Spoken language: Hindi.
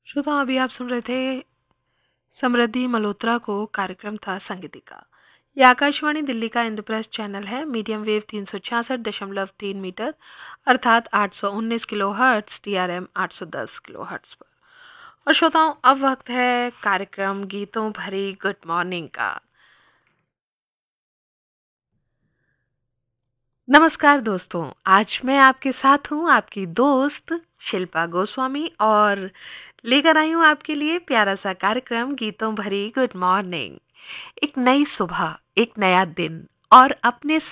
श्रोताओं, अभी आप सुन रहे थे समृद्धि मल्होत्रा को। कार्यक्रम था संगीतिका। ये आकाशवाणी दिल्ली का इंद्रप्रस्थ चैनल है। मीडियम वेव 366.3 मीटर अर्थात 819 kilo hertz, DRM 810 kilo hertz पर। और श्रोताओं, अब वक्त है कार्यक्रम गीतों भरी गुड मॉर्निंग का। नमस्कार दोस्तों, आज मैं आपके साथ हूँ, आपकी दोस्त शिल्पा गोस्वामी, और लेकर आई हूँ आपके लिए प्यारा सा कार्यक्रम गीतों भरी गुड मॉर्निंग। एक नई सुबह, एक नया दिन और अपने